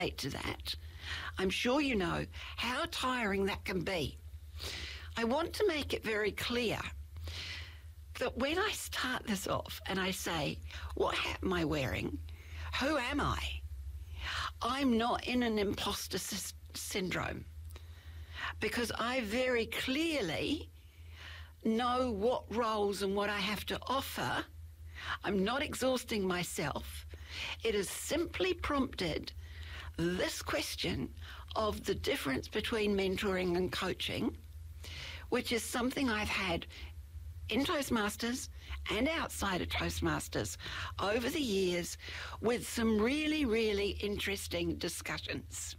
to that. I'm sure you know how tiring that can be. I want to make it very clear that when I start this off and I say, what hat am I wearing? Who am I? I'm not in an imposter syndrome, because I very clearly know what roles and what I have to offer. I'm not exhausting myself. It has simply prompted this question of the difference between mentoring and coaching, which is something I've had in Toastmasters and outside of Toastmasters over the years, with some really, really interesting discussions.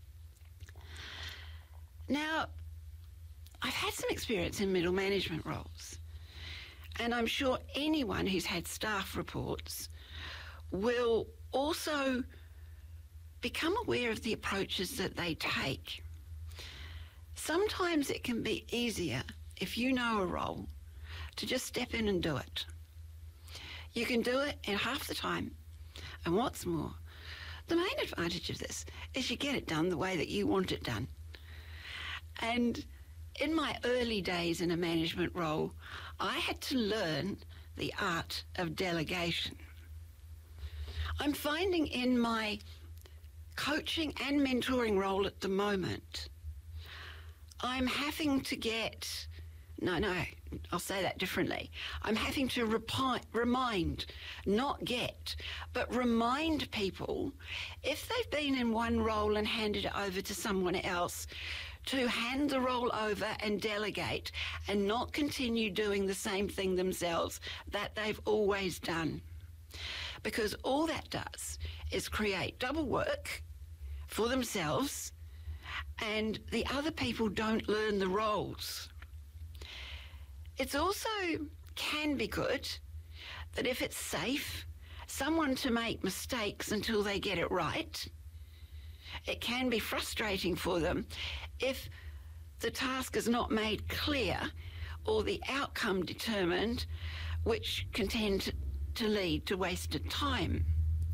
Now, I've had some experience in middle management roles, and I'm sure anyone who's had staff reports will also become aware of the approaches that they take. Sometimes it can be easier, if you know a role, to just step in and do it. You can do it in half the time. And what's more, the main advantage of this is you get it done the way that you want it done. And in my early days in a management role, I had to learn the art of delegation. I'm finding in my coaching and mentoring role at the moment, I'm having to get, I'll say that differently. I'm having to remind, not get, but remind people, if they've been in one role and handed it over to someone else, to hand the role over and delegate and not continue doing the same thing themselves that they've always done. Because all that does is create double work for themselves, and the other people don't learn the roles. It's also can be good that if it's safe, someone to make mistakes until they get it right. It can be frustrating for them if the task is not made clear or the outcome determined, which can tend to lead to wasted time.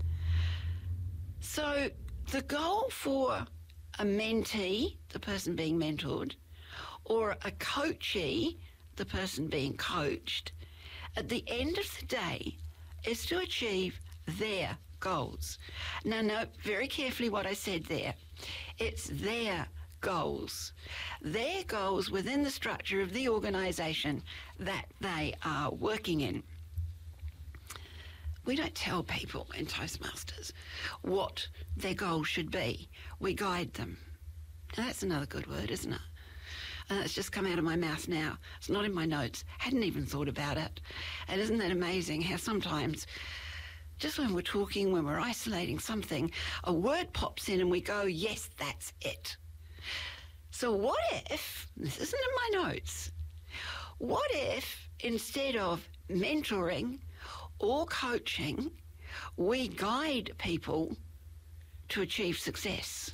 So the goal for a mentee, the person being mentored, or a coachee, the person being coached, at the end of the day is to achieve their goals. Now, note very carefully what I said there. It's their goals. Their goals within the structure of the organisation that they are working in. We don't tell people in Toastmasters what their goals should be. We guide them. Now, that's another good word, isn't it? It's just come out of my mouth now. It's not in my notes. Hadn't even thought about it. And isn't that amazing how sometimes, just when we're talking, when we're isolating something, a word pops in and we go, yes, that's it. So what if, this isn't in my notes, what if instead of mentoring or coaching, we guide people to achieve success?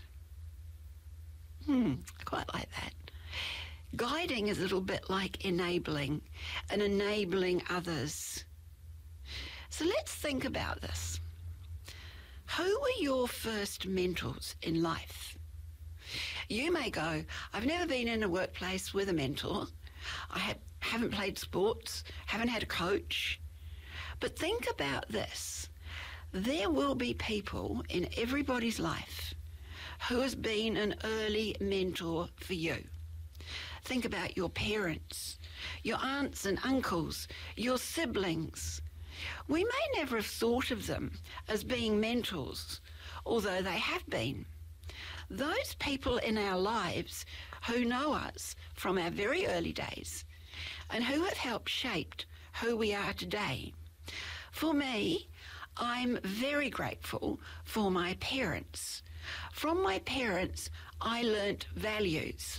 I quite like that. Guiding is a little bit like enabling and enabling others. So let's think about this. Who were your first mentors in life? You may go, I've never been in a workplace with a mentor. I haven't played sports, haven't had a coach. But think about this. There will be people in everybody's life who has been an early mentor for you. Think about your parents, your aunts and uncles, your siblings. We may never have thought of them as being mentors, although they have been. Those people in our lives who know us from our very early days and who have helped shape who we are today. For me, I'm very grateful for my parents. From my parents, I learnt values.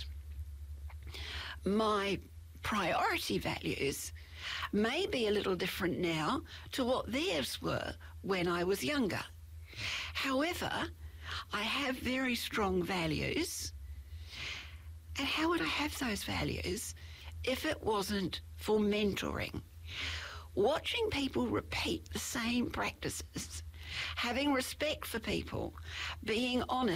My priority values may be a little different now to what theirs were when I was younger. However, I have very strong values. And how would I have those values if it wasn't for mentoring? Watching people repeat the same practices having respect for people, being honest.